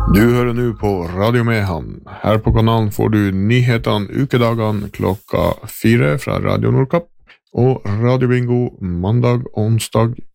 Du hører nå på Radio Mehamn. Her på kanalen får du nyhetene ukedagene klokka 4 fra Radio Nordkapp, og Radio Bingo mandag og onsdag